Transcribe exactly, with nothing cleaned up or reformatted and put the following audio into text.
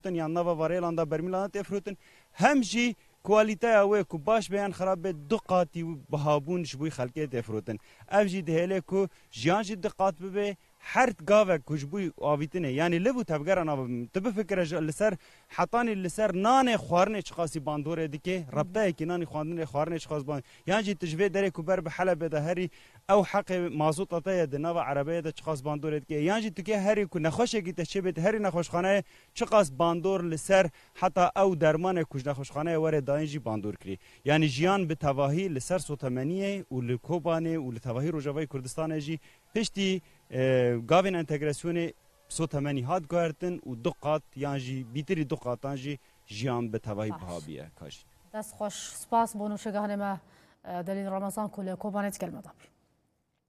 یا نوا واريلان دا برمیلان تفروتن هم جی کوالیته اوه کو باش بیان خراب به دو قاتی بهابون شبوی خلقی تفروتن اف جی دهله کو جیان جی دقات به هر گاوه کجبوی آویتنه یعنی لبو تبگر انا تب فکر لسر حتانی لسر نان خوارن چخاسی باندوره دیگه ربطه کی نان خواندن خوارن چخاس باند یعنی جی تجوی دره کوبر به حلب ده هری او حق مازوت اتا ده نو عربیه ده چخاس باندوره دیگه یعنی جی تو که هری کو نخوشه کی تچه به هری نخوشخانه چخاس باندور لسر حتی او درمان کج نخوشخانه ور داینجی باندور کری یعنی جیان به تواهی لسر سوتمنیه و لکوبانه و لتواهی روجاوی کردستان جی پشتی گاوین انتگراسیون سوتمنی هات گردن و دو قات یعنی بیتری دو قاتان جی جیان به تواهی بهابیه کاش دست خوش سپاس بونو شگهانه ما دلیل رمضان کل کوبانت کلمه دابی